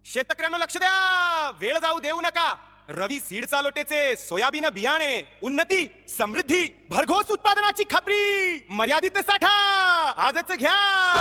शेतकऱ्यांना लक्ष द्या, वेळ जाऊ देऊ नका. रवी सीड चालोटेचे सोयाबीन बियाणे, उन्नती, समृद्धी, भरघोस उत्पादनाची खात्री, मर्यादित साठा आजच घ्या.